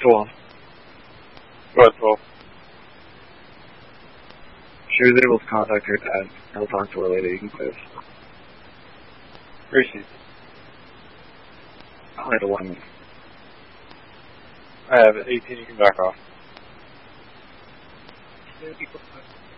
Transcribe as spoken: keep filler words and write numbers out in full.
Go on. Go ahead, twelve. She was able to contact her dad. I'll talk to her later. You can play this. Gracie. I'll hit eleven. I have it. eighteen, you can back off.